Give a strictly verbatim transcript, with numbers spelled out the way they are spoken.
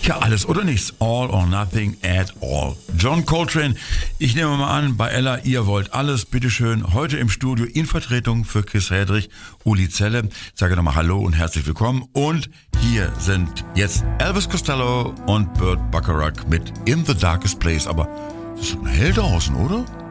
Ja, alles oder nichts. All or nothing at all. John Coltrane, ich nehme mal an, bei Ella, ihr wollt alles, bitteschön. Heute im Studio in Vertretung für Chris Hedrich, Uli Zelle. Ich sage nochmal Hallo und herzlich willkommen. Und hier sind jetzt Elvis Costello und Burt Bacharach mit In the Darkest Place. Aber das ist doch hell draußen, oder?